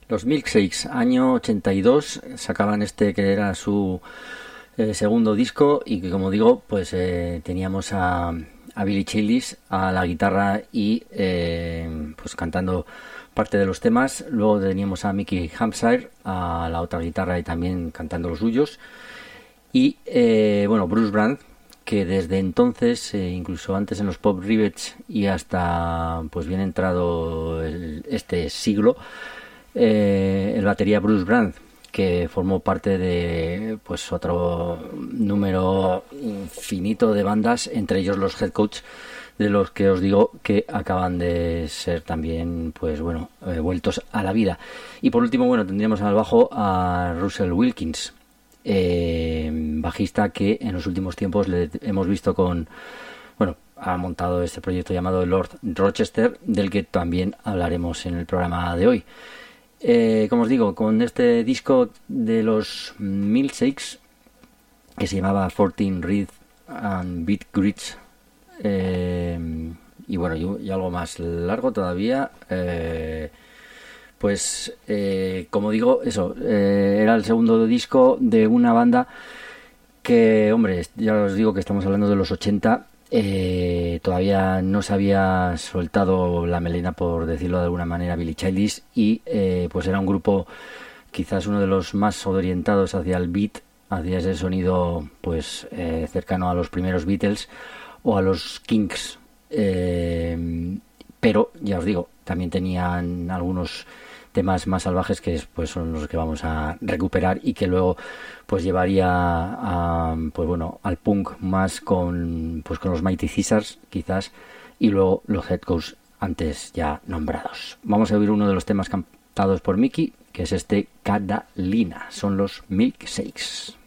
Los Milkshakes, año 82, sacaban este que era su segundo disco y que, como digo, pues teníamos a Billy Childers a la guitarra y pues cantando parte de los temas. Luego teníamos a Mickey Hampshire a la otra guitarra y también cantando los suyos. Y bueno, Bruce Brand, que desde entonces, incluso antes en los Pop Rivets y hasta pues bien entrado este siglo, el batería Bruce Brand, que formó parte de pues otro número infinito de bandas, entre ellos los Head Coach, de los que os digo que acaban de ser también pues bueno, vueltos a la vida. Y por último, bueno, tendríamos al bajo a Russell Wilkins, bajista que en los últimos tiempos le hemos visto con, bueno, ha montado este proyecto llamado Lord Rochester, del que también hablaremos en el programa de hoy. Como os digo, con este disco de los Milkshakes, que se llamaba 14 Rhythm and Beat Grids, y bueno, y algo más largo todavía, pues como digo, eso, era el segundo disco de una banda que, hombre, ya os digo que estamos hablando de los 80. Todavía no se había soltado la melena, por decirlo de alguna manera, Billy Childers, y pues era un grupo quizás uno de los más orientados hacia el beat, hacia ese sonido pues cercano a los primeros Beatles o a los Kinks, pero ya os digo, también tenían algunos temas más salvajes que pues son los que vamos a recuperar y que luego pues llevaría a, pues bueno, al punk más con pues con los Mighty Caesars quizás, y luego los Head Coach antes ya nombrados. Vamos a oír uno de los temas cantados por Mickey, que es este Catalina. Son los Milkshakes.